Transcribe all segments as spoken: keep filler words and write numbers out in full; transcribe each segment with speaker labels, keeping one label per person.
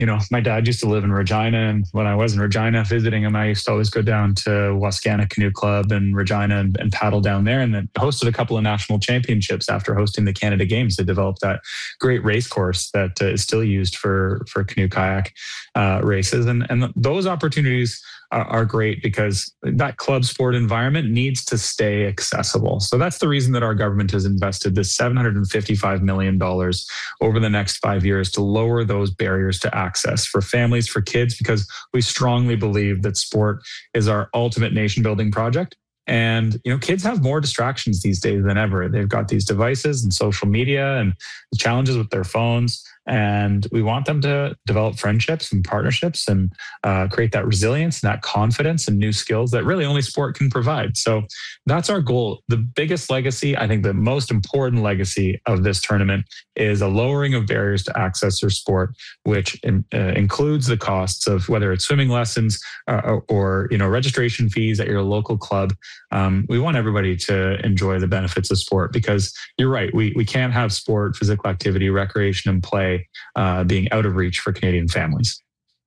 Speaker 1: you know, my dad used to live in Regina, and when I was in Regina visiting him, I used to always go down to Wascana Canoe Club in Regina and, and paddle down there, and then hosted a couple of national championships after hosting the Canada Games to develop that great race course that uh, is still used for for canoe kayak uh, races. And, and those opportunities are, are great because that club sport environment needs to stay accessible. So that's the reason that our government has invested this seven hundred fifty-five million dollars over the next five years to lower those barriers to access for families, for kids, because we strongly believe that sport is our ultimate nation building project. And, you know, kids have more distractions these days than ever. They've got these devices and social media and the challenges with their phones. And we want them to develop friendships and partnerships and uh, create that resilience and that confidence and new skills that really only sport can provide. So that's our goal. The biggest legacy, I think the most important legacy of this tournament is a lowering of barriers to access for sport, which in, uh, includes the costs of whether it's swimming lessons uh, or, or, you know, registration fees at your local club. Um, we want everybody to enjoy the benefits of sport because you're right. We, we can't have sport, physical activity, recreation, and play Uh, being out of reach for Canadian families.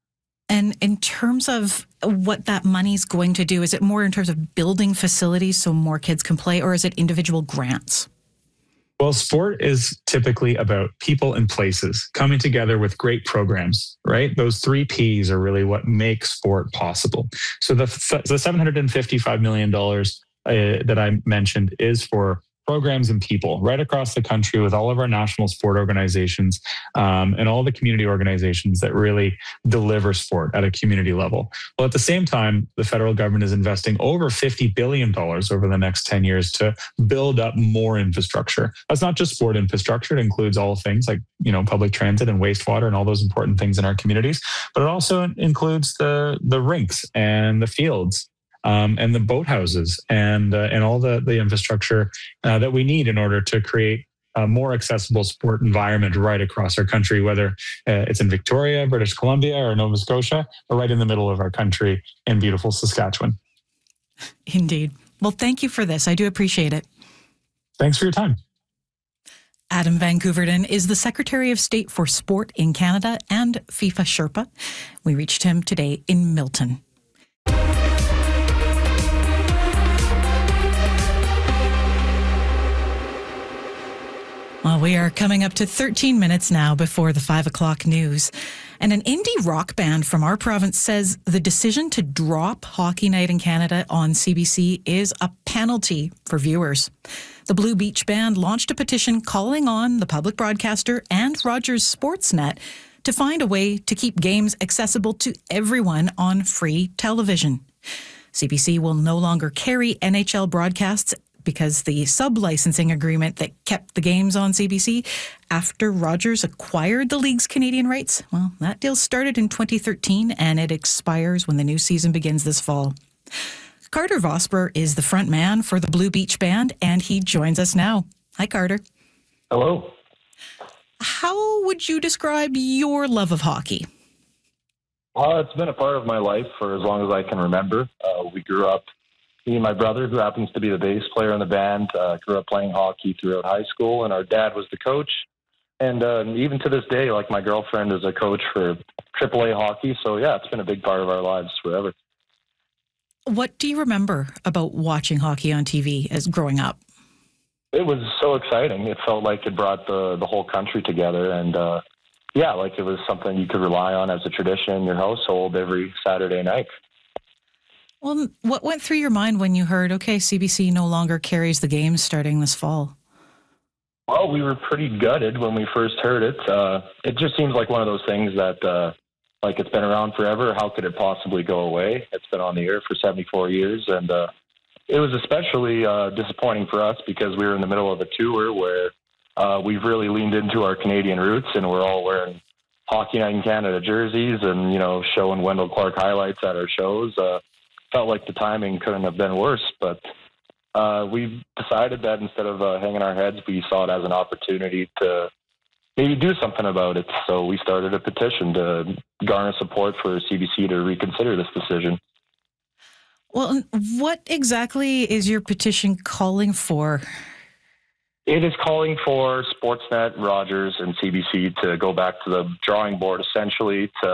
Speaker 2: And in terms of what that money's going to do, is it more in terms of building facilities so more kids can play, or is it individual grants?
Speaker 1: Well, sport is typically about people and places coming together with great programs, right? Those three Ps are really what make sport possible. So the, the seven hundred fifty-five million dollars uh, that I mentioned is for programs and people right across the country with all of our national sport organizations um, and all the community organizations that really deliver sport at a community level. Well, at the same time, the federal government is investing over fifty billion dollars over the next ten years to build up more infrastructure. That's not just sport infrastructure. It includes all things like, you know, public transit and wastewater and all those important things in our communities, but it also includes the, the rinks and the fields Um, and the boathouses and uh, and all the, the infrastructure uh, that we need in order to create a more accessible sport environment right across our country, whether uh, it's in Victoria, British Columbia, or Nova Scotia, or right in the middle of our country in beautiful Saskatchewan.
Speaker 2: Indeed. Well, thank you for this. I do appreciate it.
Speaker 1: Thanks for your time.
Speaker 2: Adam Van Koeverden is the Secretary of State for Sport in Canada and FIFA Sherpa. We reached him today in Milton. Well, we are coming up to thirteen minutes now before the five o'clock news. And an indie rock band from our province says the decision to drop Hockey Night in Canada on C B C is a penalty for viewers. The Blue Beach Band launched a petition calling on the public broadcaster and Rogers Sportsnet to find a way to keep games accessible to everyone on free television. C B C will no longer carry N H L broadcasts because the sub-licensing agreement that kept the games on C B C after Rogers acquired the league's Canadian rights, well, that deal started in twenty thirteen and it expires when the new season begins this fall. Carter Vosper is the front man for the Blue Beach Band, and he joins us now. Hi, Carter.
Speaker 3: Hello.
Speaker 2: How would you describe your love of hockey?
Speaker 3: Uh, it's been a part of my life for as long as I can remember. Uh, we grew up, me and my brother, who happens to be the bass player in the band, uh, grew up playing hockey throughout high school, and our dad was the coach. And uh, even to this day, like, my girlfriend is a coach for triple A hockey. So, yeah, it's been a big part of our lives forever.
Speaker 2: What do you remember about watching hockey on T V as growing up?
Speaker 3: It was so exciting. It felt like it brought the, the whole country together. And, uh, yeah, like it was something you could rely on as a tradition in your household every Saturday night.
Speaker 2: Well, what went through your mind when you heard, okay, C B C no longer carries the games starting this fall?
Speaker 3: Well, we were pretty gutted when we first heard it. Uh, it just seems like one of those things that, uh, like, it's been around forever. How could it possibly go away? It's been on the air for seventy-four years. And uh, it was especially uh, disappointing for us because we were in the middle of a tour where uh, we've really leaned into our Canadian roots, and we're all wearing Hockey Night in Canada jerseys and, you know, showing Wendell Clark highlights at our shows. Uh, felt like the timing couldn't have been worse, but uh, we decided that instead of uh, hanging our heads, we saw it as an opportunity to maybe do something about it. So we started a petition to garner support for C B C to reconsider this decision.
Speaker 2: Well, what exactly is your petition calling for?
Speaker 3: It is calling for Sportsnet, Rogers, and C B C to go back to the drawing board, essentially, to